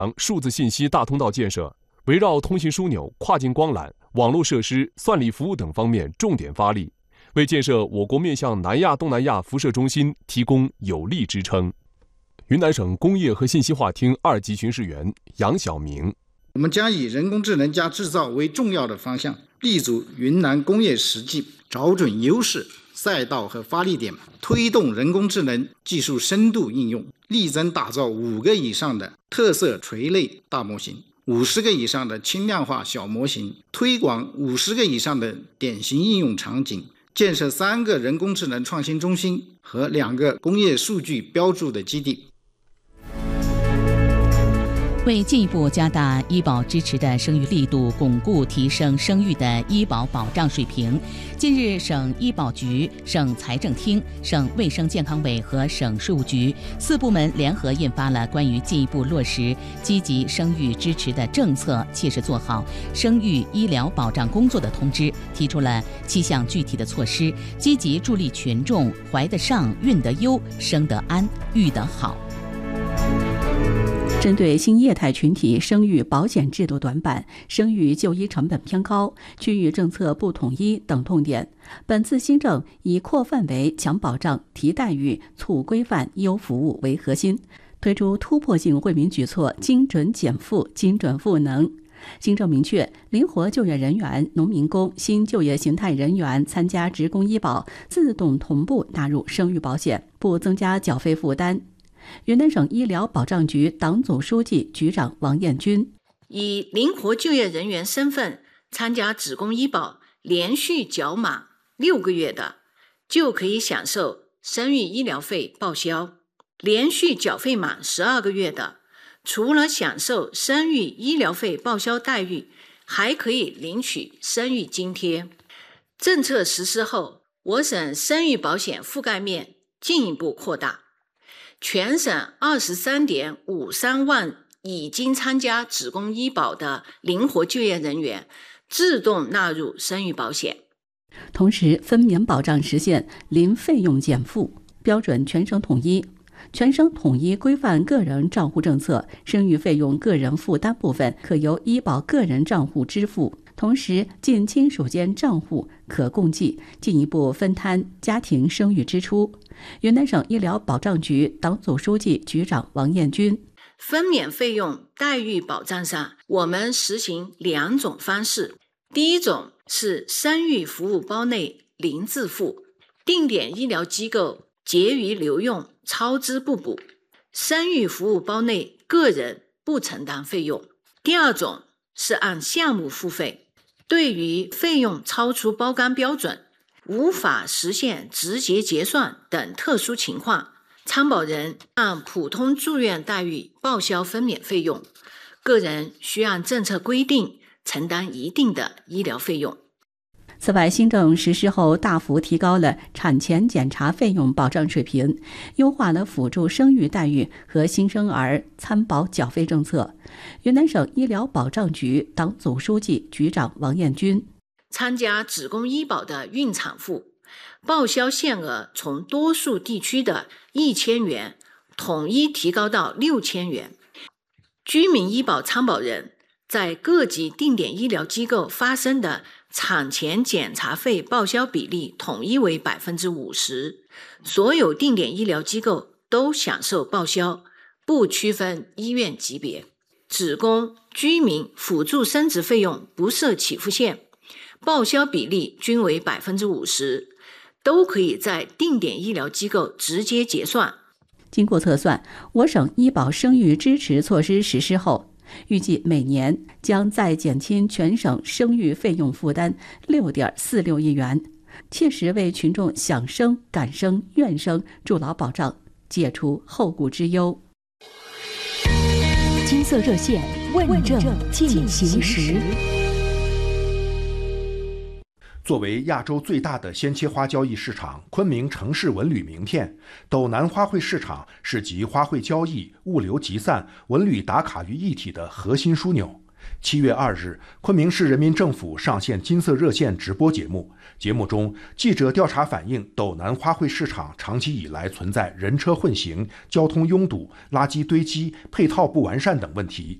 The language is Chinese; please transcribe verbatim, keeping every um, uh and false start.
数字信息大通道建设围绕通信枢纽、跨境光缆、网络设施、算力服务等方面重点发力，为建设我国面向南亚、东南亚辐射中心提供有力支撑。云南省工业和信息化厅二级巡视员杨晓明： 我们将以人工智能加制造为重要的方向，立足云南工业实际，找准优势、赛道和发力点，推动人工智能技术深度应用，力争打造五个以上的特色垂类大模型，五十个以上的轻量化小模型，推广五十个以上的典型应用场景，建设三个人工智能创新中心和两个工业数据标注的基地。 为进一步加大医保支持的生育力度，巩固提升生育的医保保障水平，近日，省医保局、省财政厅、省卫生健康委和省税务局四部门联合印发了关于进一步落实积极生育支持的政策，切实做好生育医疗保障工作的通知，提出了七项具体的措施，积极助力群众怀得上、孕得优、生得安、育得好。 针对新业态群体生育保险制度短板、生育就医成本偏高、区域政策不统一等痛点，本次新政以扩范围、强保障、提待遇、促规范、优服务为核心，推出突破性惠民举措，精准减负、精准赋能。新政明确，灵活就业人员、农民工、新就业形态人员参加职工医保，自动同步纳入生育保险，不增加缴费负担。云南省医疗保障局党组书记、局长王艳军： 以灵活就业人员身份参加职工医保，连续缴满六个月的，就可以享受生育医疗费报销；连续缴费满十二个月的，除了享受生育医疗费报销待遇，还可以领取生育津贴。政策实施后，我省生育保险覆盖面进一步扩大。全省二十三点五三万已经参加职工医保的灵活就业人员自动纳入生育保险。 同时，分娩保障实现零费用减负，标准全省统一，全省统一规范个人账户政策，生育费用个人负担部分可由医保个人账户支付。同时，近亲属间账户可共计，进一步分摊家庭生育支出。云南省医疗保障局党组书记、局长王艳军： 分娩费用待遇保障上，我们实行两种方式。第一种是生育服务包内零自付，定点医疗机构结余留用，超支不补，生育服务包内个人不承担费用。第二种是按项目付费，对于费用超出包干标准，无法实现直接结算等特殊情况，参保人按普通住院待遇报销分娩费用，个人需按政策规定承担一定的医疗费用。 此外，新政实施后，大幅提高了产前检查费用保障水平，优化了辅助生育待遇和新生儿参保缴费政策。云南省医疗保障局党组书记、局长王艳军： 参加职工医保的孕产妇，报销限额从多数地区的一千元统一提高到六千元。居民医保参保人在各级定点医疗机构发生的产前检查费报销比例统一为百分之五十，所有定点医疗机构都享受报销，不区分医院级别。职工、居民辅助生殖费用不设起付线，报销比例均为百分之五十，都可以在定点医疗机构直接结算。 经过测算，我省医保生育支持措施实施后，预计每年将再减轻全省生育费用负担六点四六亿元，切实为群众想生、敢生、愿生筑牢保障，解除后顾之忧。 金色热线，问政进行时。 作为亚洲最大的鲜切花交易市场，昆明城市文旅名片，斗南花卉市场是集花卉交易、物流集散、文旅打卡于一体的核心枢纽。 七月二日，昆明市人民政府上线金色热线直播节目。节目中，记者调查反映斗南花卉市场长期以来存在人车混行、交通拥堵、垃圾堆积、配套不完善等问题，